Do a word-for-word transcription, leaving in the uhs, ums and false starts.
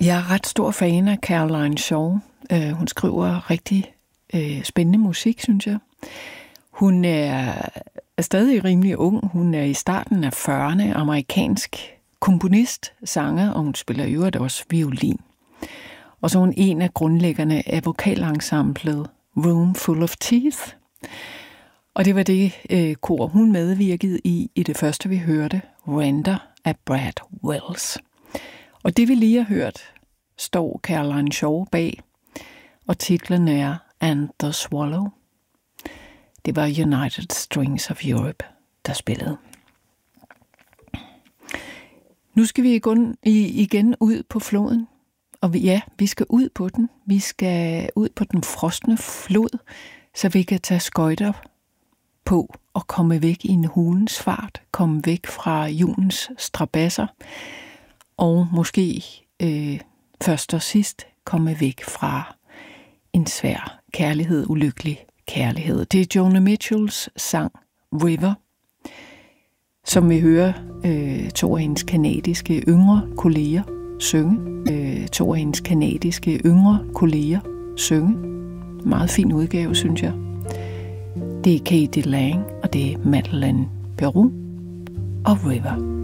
Jeg er ret stor fan af Caroline Shaw. Uh, hun skriver rigtig uh, spændende musik, synes jeg. Hun er, er stadig rimelig ung. Hun er i starten af fyrrerne, amerikansk komponist, sanger, og hun spiller i øvrigt også violin. Og så er hun en af grundlæggerne af vokalensemblet Room Full of Teeth. Og det var det øh, kor, hun medvirkede i, i det første, vi hørte, Render af Brad Wells. Og det, vi lige har hørt, står Caroline Shaw bag, og titlen er And the Swallow. Det var United Strings of Europe, der spillede. Nu skal vi igen ud på floden. Og vi, ja, vi skal ud på den. Vi skal ud på den frosne flod, så vi kan tage skøjter på og komme væk i en hulens fart. Komme væk fra julens strabasser. Og måske øh, først og sidst komme væk fra en svær kærlighed, ulykkelig kærlighed. Det er Joni Mitchells sang River, som vi hører øh, to af hendes kanadiske yngre kolleger synge. Øh, to af hendes kanadiske yngre kolleger synge. Meget fin udgave, synes jeg. Det er Katie Lang, og det er Madeleine Peru og River.